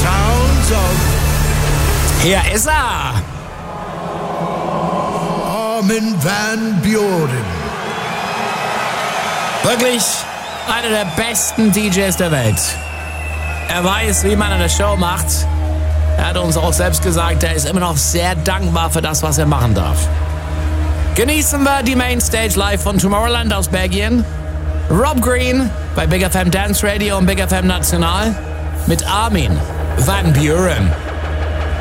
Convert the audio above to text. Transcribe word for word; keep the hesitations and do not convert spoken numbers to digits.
sounds of... Hier ist er! Armin van Buuren. Wirklich einer der besten D Js der Welt. Er weiß, wie man eine Show macht. Er hat uns auch selbst gesagt, er ist immer noch sehr dankbar für das, was er machen darf. Genießen wir die Mainstage live von Tomorrowland aus Belgien. Rob Green bei Big F M Dance Radio und Big F M National mit Armin van Buuren.